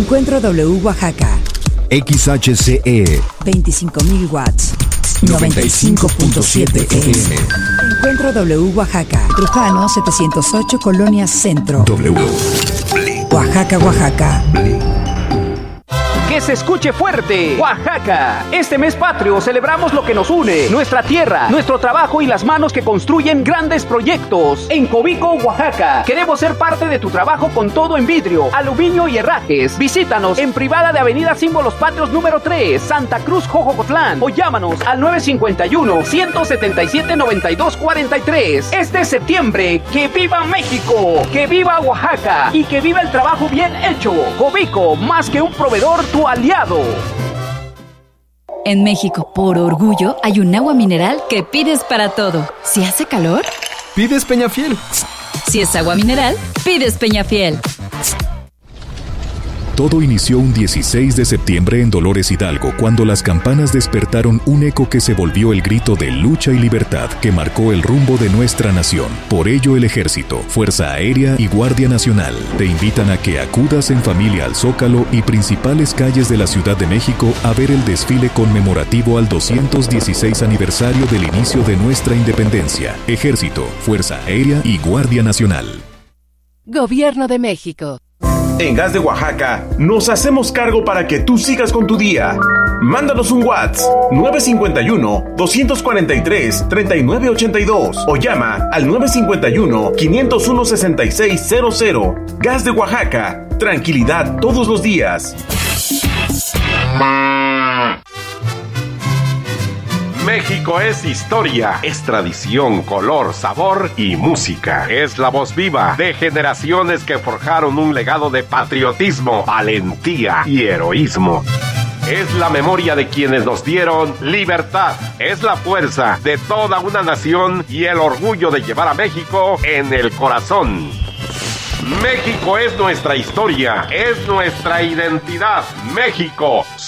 Encuentro W Oaxaca. XHCE 25.000 watts. 95.7 FM. Encuentro W Oaxaca. Trujano 708, Colonia Centro. W. Oaxaca, Oaxaca. Que se escuche fuerte, Oaxaca. Este mes patrio celebramos lo que nos une, nuestra tierra, nuestro trabajo y las manos que construyen grandes proyectos. En Cobico, Oaxaca, queremos ser parte de tu trabajo con todo en vidrio, aluminio y herrajes. Visítanos en privada de Avenida Símbolos Patrios número 3, Santa Cruz, Jojocotlán, o llámanos al 951-177-9243. Este septiembre, que viva México, que viva Oaxaca y que viva el trabajo bien hecho. Cobico, más que un proveedor, tu aliado. En México, por orgullo, hay un agua mineral que pides para todo. Si hace calor, pides Peñafiel. Si es agua mineral, pides Peñafiel. Todo inició un 16 de septiembre en Dolores Hidalgo, cuando las campanas despertaron un eco que se volvió el grito de lucha y libertad que marcó el rumbo de nuestra nación. Por ello, el Ejército, Fuerza Aérea y Guardia Nacional te invitan a que acudas en familia al Zócalo y principales calles de la Ciudad de México a ver el desfile conmemorativo al 216 aniversario del inicio de nuestra independencia. Ejército, Fuerza Aérea y Guardia Nacional. Gobierno de México. En Gas de Oaxaca, nos hacemos cargo para que tú sigas con tu día. Mándanos un WhatsApp 951-243-3982 o llama al 951-501-6600. Gas de Oaxaca, tranquilidad todos los días. México es historia, es tradición, color, sabor y música. Es la voz viva de generaciones que forjaron un legado de patriotismo, valentía y heroísmo. Es la memoria de quienes nos dieron libertad. Es la fuerza de toda una nación y el orgullo de llevar a México en el corazón. México es nuestra historia, es nuestra identidad. México